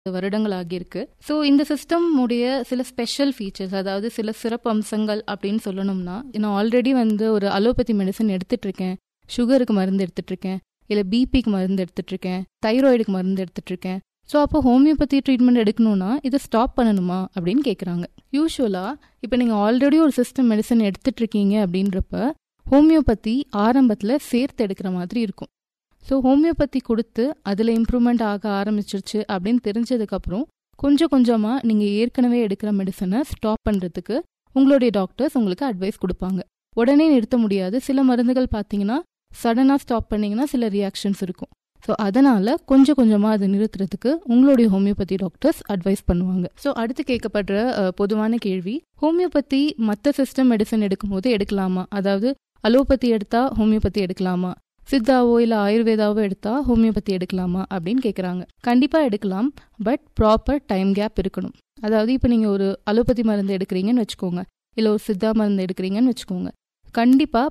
வருடங்கள் ஆகியிருக்கு. ஸோ இந்த சிஸ்டம் உடைய சில ஸ்பெஷல் ஃபீச்சர்ஸ், அதாவது சில சிறப்பு அம்சங்கள் அப்படின்னு சொல்லணும்னா, நான் ஆல்ரெடி ஒரு அலோபதி மெடிசன் எடுத்துட்டு இருக்கேன், சுகருக்கு மருந்து எடுத்துட்டு இருக்கேன், இல்லை பிபிக்கு மருந்து எடுத்துட்டு இருக்கேன், தைராய்டுக்கு மருந்து எடுத்துட்டு இருக்கேன். ஸோ அப்போ ஹோமியோபதி ட்ரீட்மெண்ட் எடுக்கணும்னா இதை ஸ்டாப் பண்ணணுமா அப்படின்னு கேட்குறாங்க. யூஸ்வலாக இப்போ நீங்கள் ஆல்ரெடி ஒரு சிஸ்டம் மெடிசன் எடுத்துட்டு இருக்கீங்க அப்படின்றப்ப ஹோமியோபதி ஆரம்பத்தில் சேர்த்து எடுக்கிற மாதிரி இருக்கும். ஸோ ஹோமியோபதி கொடுத்து அதில் இம்ப்ரூவ்மெண்ட் ஆக ஆரம்பிச்சிருச்சு அப்படின்னு தெரிஞ்சதுக்கப்புறம் கொஞ்சம் கொஞ்சமாக நீங்கள் ஏற்கனவே எடுக்கிற மெடிசனை ஸ்டாப் பண்ணுறதுக்கு உங்களுடைய டாக்டர்ஸ் உங்களுக்கு அட்வைஸ் கொடுப்பாங்க. உடனே நிறுத்த முடியாது. சில மருந்துகள் பார்த்தீங்கன்னா சடனாக ஸ்டாப் பண்ணிங்கன்னா சில ரியாக்ஷன்ஸ் இருக்கும். ஸோ அதனால் கொஞ்சம் கொஞ்சமாக அதை நிறுத்துறதுக்கு உங்களுடைய ஹோமியோபதி டாக்டர்ஸ் அட்வைஸ் பண்ணுவாங்க. ஸோ அடுத்து கேட்கப்படுற பொதுவான கேள்வி, ஹோமியோபதி மற்ற சிஸ்டம் மெடிசன் எடுக்கும்போது எடுக்கலாமா? அதாவது அலோபதி எடுத்தால் ஹோமியோபதி எடுக்கலாமா, சித்தாவோ இல்லை ஆயுர்வேதாவோ எடுத்தால் ஹோமியோபதி எடுக்கலாமா அப்படின்னு கேட்குறாங்க. கண்டிப்பாக எடுக்கலாம், பட் ப்ராப்பர் டைம் கேப் இருக்கணும். அதாவது இப்போ நீங்கள் ஒரு அலோபதி மருந்து எடுக்கிறீங்கன்னு வச்சுக்கோங்க, இல்லை ஒரு சித்தா மருந்து எடுக்கிறீங்கன்னு வச்சுக்கோங்க, கண்டிப்பாக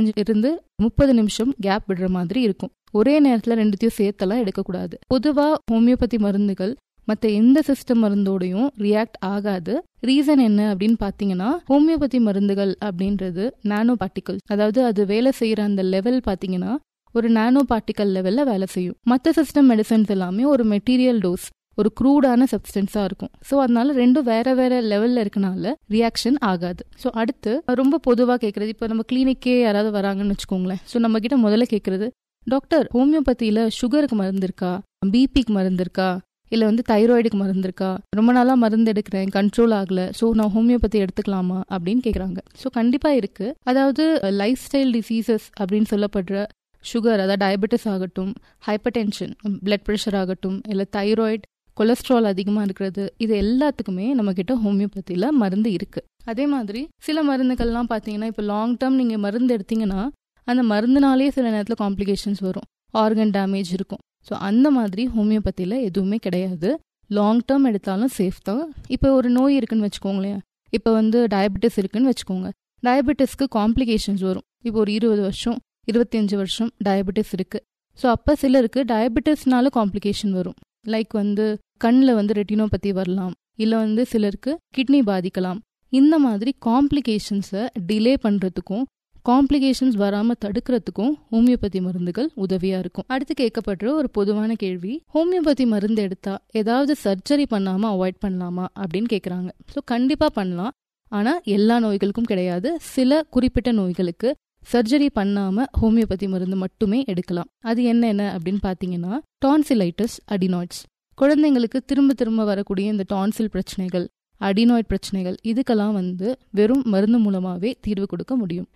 15-30 நிமிஷம் கேப் விடுற மாதிரி இருக்கும். ஒரே நேரத்தில் ரெண்டுத்தையும் சேர்த்தெல்லாம் எடுக்கக்கூடாது. பொதுவாக ஹோமியோபதி மருந்துகள் மற்ற எந்த சிஸ்டம் மருந்தோடையும் ரியாக்ட் ஆகாது. ரீசன் என்ன அப்படின்னு பார்த்தீங்கன்னா, ஹோமியோபதி மருந்துகள் அப்படின்றது நானோ பார்ட்டிகல், அதாவது அது வேலை செய்கிற அந்த லெவல் பார்த்தீங்கன்னா ஒரு நானோ பார்ட்டிகல் லெவலில் வேலை செய்யும். மற்ற சிஸ்டம் மெடிசன்ஸ் எல்லாமே ஒரு மெட்டீரியல் டோஸ், ஒரு க்ரூடான சப்ஸ்டன்ஸாக இருக்கும். ஸோ அதனால ரெண்டும் வேற வேற லெவலில் இருக்கனால ரியாக்ஷன் ஆகாது. ஸோ அடுத்து ரொம்ப பொதுவாக கேட்குறது, இப்போ நம்ம கிளினிக்கே யாராவது வராங்கன்னு வச்சுக்கோங்களேன். ஸோ நம்ம கிட்ட முதல்ல கேட்குறது, டாக்டர் ஹோமியோபதியில் சுகருக்கு மருந்து இருக்கா, பிபிக்கு மருந்து இருக்கா, இல்லை தைராய்டுக்கு மருந்து இருக்கா, ரொம்ப நாளாக மருந்து எடுக்கிறேன் கண்ட்ரோல் ஆகலை, ஸோ நான் ஹோமியோபதி எடுத்துக்கலாமா அப்படின்னு கேட்குறாங்க. ஸோ கண்டிப்பாக இருக்குது. அதாவது லைஃப் ஸ்டைல் டிசீசஸ் அப்படின்னு சொல்லப்படுற சுகர், அதாவது டயபெட்டிஸ் ஆகட்டும், ஹைப்பர் டென்ஷன், பிளட் ப்ரெஷர் ஆகட்டும், இல்லை தைராய்டு, கொலஸ்ட்ரால் அதிகமாக இருக்கிறது, இது எல்லாத்துக்குமே நம்மக்கிட்ட ஹோமியோபதியில் மருந்து இருக்குது. அதே மாதிரி சில மருந்துகள்லாம் பார்த்தீங்கன்னா இப்போ லாங் டேர்ம் நீங்கள் மருந்து எடுத்தீங்கன்னா அந்த மருந்துனாலே சில நேரத்தில் காம்ப்ளிகேஷன்ஸ் வரும், ஆர்கன் டேமேஜ் இருக்கும். ஸோ அந்த மாதிரி ஹோமியோபதியில் எதுவுமே கிடையாது. லாங் டேர்ம் எடுத்தாலும் சேஃப் தான். இப்போ ஒரு நோய் இருக்குன்னு வச்சுக்கோங்களேன், இப்போ டயபெட்டிஸ் இருக்குன்னு வச்சுக்கோங்க, டயபெட்டிஸ்க்கு காம்ப்ளிகேஷன்ஸ் வரும். இப்போ ஒரு 20 வருஷம் 25 வருஷம் டயபெட்டிஸ் இருக்குது. ஸோ அப்போ சிலருக்கு டயபெட்டிஸ்னால காம்ப்ளிகேஷன் வரும். லைக் கண்ணில் ரெட்டினோபதி வரலாம், இல்லை சிலருக்கு கிட்னி பாதிக்கலாம். இந்த மாதிரி காம்ப்ளிகேஷன்ஸை டிலே பண்ணுறதுக்கும் காம்ப்ளிகேஷன்ஸ் வராமல் தடுக்கிறதுக்கும் ஹோமியோபதி மருந்துகள் உதவியாக இருக்கும். அடுத்து கேட்கப்படுற ஒரு பொதுவான கேள்வி, ஹோமியோபதி மருந்து எடுத்தால் ஏதாவது சர்ஜரி பண்ணாமல் அவாய்ட் பண்ணலாமா அப்படின்னு கேட்குறாங்க. ஸோ கண்டிப்பாக பண்ணலாம், ஆனால் எல்லா நோய்களுக்கும் கிடையாது. சில குறிப்பிட்ட நோய்களுக்கு சர்ஜரி பண்ணாமல் ஹோமியோபதி மருந்து மட்டுமே எடுக்கலாம். அது என்னென்ன அப்படின்னு பார்த்தீங்கன்னா, டான்சிலைட்டிஸ், அடினாய்ட்ஸ், குழந்தைங்களுக்கு திரும்ப திரும்ப வரக்கூடிய இந்த டான்சில் பிரச்சனைகள், அடினாய்ட் பிரச்சனைகள், இதுக்கெல்லாம் வெறும் மருந்து மூலமாகவே தீர்வு கொடுக்க முடியும்.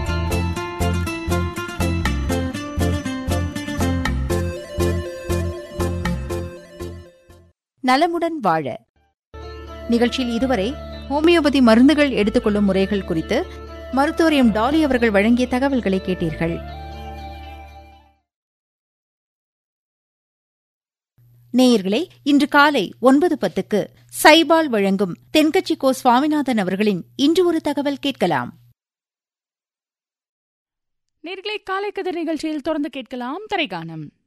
நலமுடன் வாழ நிகழ்ச்சியில் இதுவரை ஹோமியோபதி மருந்துகள் எடுத்துக்கொள்ளும் முறைகள் குறித்து மருத்துவர் எம் டாலி அவர்கள் வழங்கிய தகவல்களை கேட்டீர்கள். நேயர்களே, இன்று காலை 9:10 சைபால் வழங்கும் தென்கட்சி கோ சுவாமிநாதன் அவர்களின் இன்று ஒரு தகவல் கேட்கலாம். நேயர்களே, காலை கதிர் நிகழ்ச்சியில் தொடர்ந்து கேட்கலாம் திரைகானம்.